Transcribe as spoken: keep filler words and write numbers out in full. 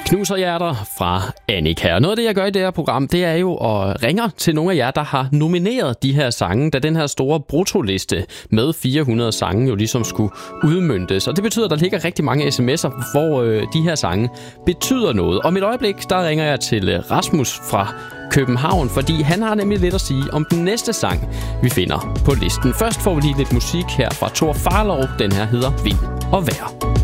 Knuser hjerter fra Annika. Og noget af det, jeg gør i det her program, det er jo at ringe til nogle af jer, der har nomineret de her sange, da den her store bruttoliste med fire hundrede sange jo ligesom skulle udmøntes. Og det betyder, at der ligger rigtig mange sms'er, hvor øh, de her sange betyder noget. Om et øjeblik, der ringer jeg til Rasmus fra København, fordi han har nemlig lidt at sige om den næste sang, vi finder på listen. Først får vi lige lidt musik her fra Thor Farlov. Den her hedder Vind og Vejr.